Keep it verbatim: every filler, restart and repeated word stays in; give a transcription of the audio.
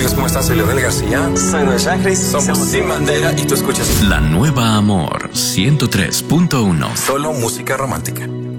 amigos, ¿cómo están? Soy Leonel García. Soy Noel Chagris. Somos Sin Bandera y tú escuchas La Nueva Amor ciento tres punto uno. Solo música romántica.